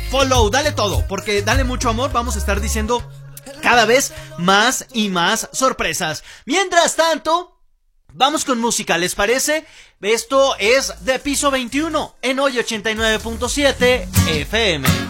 follow, dale todo, porque dale mucho amor, vamos a estar diciendo cada vez más y más sorpresas. Mientras tanto, vamos con música, ¿les parece? Esto es de Piso 21 en Hoy 89.7 FM.